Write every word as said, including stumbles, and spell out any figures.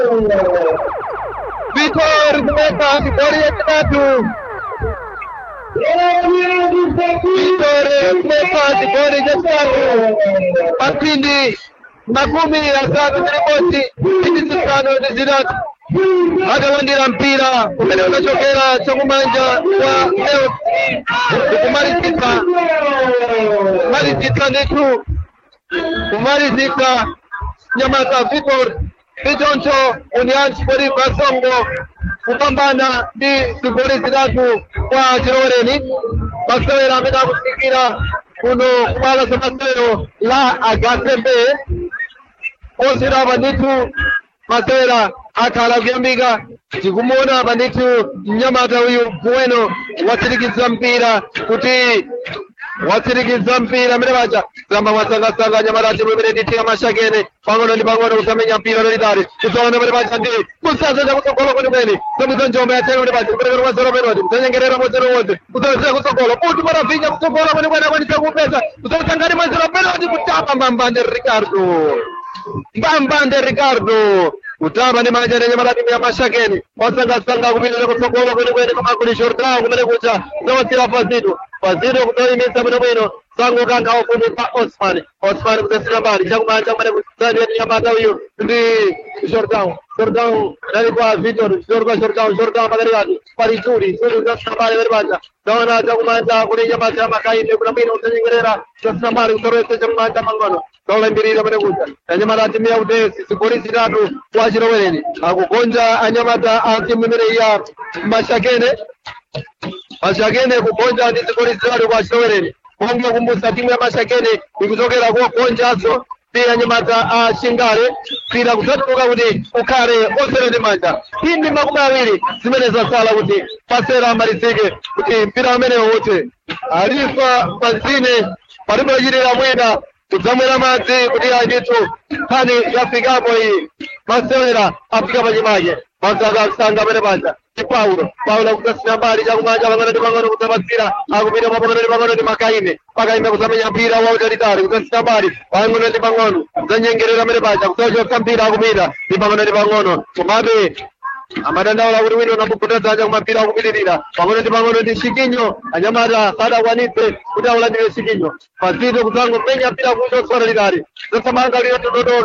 Vitor kumeka Vitor yatatu. Vitor kumeka Vitor yatatu. Patindi makumi ya tatu ripoti hizi tano zidatu. Hata wandira mpira umene unachokera chakumanja wa leo kumalizika kumalizika ndetu kumalizika Nyamata Vitor Vitoncho Unianchi Pori Kasongo kupambana ndi zigoli zitatu kwa Chiroreni. Masewera amene akusikira kuno kubala za masewero la Agasembe osira banditu masewera akala kuyambika tikumuona banditu Nyamata uyu Bueno watsirikiza mpira kuti watsirikiza mpira amene bacha zamba masangasanga Nyamata chimwemere nditika mashakene pang'ono ndi pang'ono kusamenya mpira lolitali kusaona amene bacha ndi kusaza cha kutsogolo kwenikweni somwiza njombe yatero amene bacha kupereka mazero penoti kusanyengerera mazero wonse kusazira kutsogolo kuti maravinya kutsogolo kwenikweni akwanisa kupeza kusasangani mazero penoti kutapa Mbambande Ricardo Mbambande Ricardo utaba ni manja Nyamata timu ya mashakeni wasangasanga kupita kutsogolo kwenikweni kama kuli shortao kumene kucha zawasira Fazido Fazido kutoimisa bwino bwino sango kanga ofuni pa Osman Osman kutesira bali chakumanja kumene kusani ya Nyamata uyu ndi shortao shortao nali kwa Vitor shortao shortao shortao magari watu parituri suri kutesira bali veribanja naona chakumanja kuli Nyamata makainde kuna bwino kutenyengerera kutesira bali kutorese chakumanja mangono Dola mbirira mene kucha Nyamata timu ya udesi zigoli zitatu kwa Chiroreni akugonja Anyamata timu imene ya mashakene mashakene kugonja ndi zigoli zitatu kwa Chiroreni konge kumbusa timu ya mashakene ikutokera kwa gonjazo pia Nyamata Shingale pira kutatuka kuti ukhale oserene manja hindi makumi awiri zimene zasala kuti pasera amalizike kuti mpira amene wote alifa mazine palipo chitira mwina kudzamwera madzi kuti anditu nkhani yafikapo iyi masewera afika pachimache masakasanga pene panja ndi Paulo Paulo kudzasina mbali chakumanja pang'ono ndi pang'ono kudzapatsira akupita pang'ono ndi pang'ono ndi Makaime Makaime kudzamenya mpira wautalitali kudzasina mbali pang'ono ndi pang'ono kudzanyengerera pene panja kudzachotsa mpira akupita ndi pang'ono ndi pang'ono komabe amadandaula kuti wino nakupoteza kumapira akupitirira pang'ono ndi pang'ono ndi Shikinyo Anyamata sadakwanitse kuti aulandire Shikinyo Fazido kudzangomenya mpira kuchotsa litali zasamanga liyo tototo